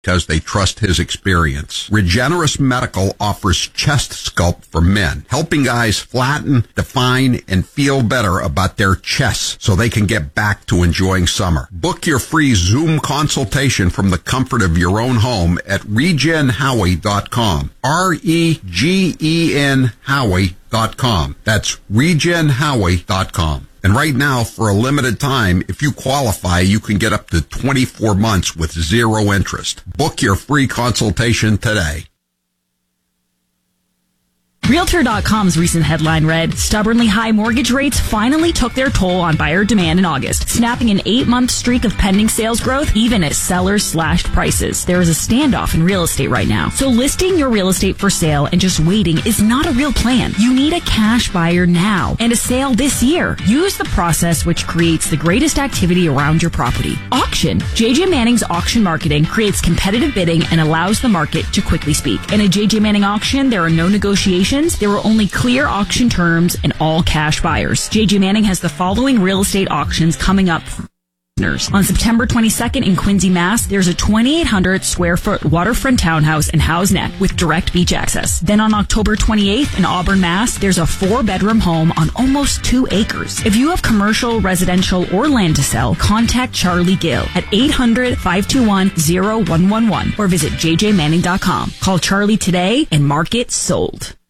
because they trust his experience. Regenerous Medical offers chest sculpt for men, helping guys flatten, define, and feel better about their chests so they can get back to enjoying summer. Book your free Zoom consultation from the comfort of your own home at regenhowie.com. REGEN Howie.com. That's regenhowie.com. And right now, for a limited time, if you qualify, you can get up to 24 months with zero interest. Book your free consultation today. Realtor.com's recent headline read, stubbornly high mortgage rates finally took their toll on buyer demand in August, snapping an 8-month streak of pending sales growth even as sellers slashed prices. There is a standoff in real estate right now. So listing your real estate for sale and just waiting is not a real plan. You need a cash buyer now and a sale this year. Use the process which creates the greatest activity around your property. Auction. JJ Manning's auction marketing creates competitive bidding and allows the market to quickly speak. In a JJ Manning auction, there are no negotiations. There are only clear auction terms and all cash buyers. JJ Manning has the following real estate auctions coming up for listeners. On September 22nd in Quincy, Mass, there's a 2,800 square foot waterfront townhouse in Howe's Neck with direct beach access. Then on October 28th in Auburn, Mass, there's a 4-bedroom home on almost 2 acres. If you have commercial, residential, or land to sell, contact Charlie Gill at 800-521-0111 or visit jjmanning.com. Call Charlie today and mark it sold.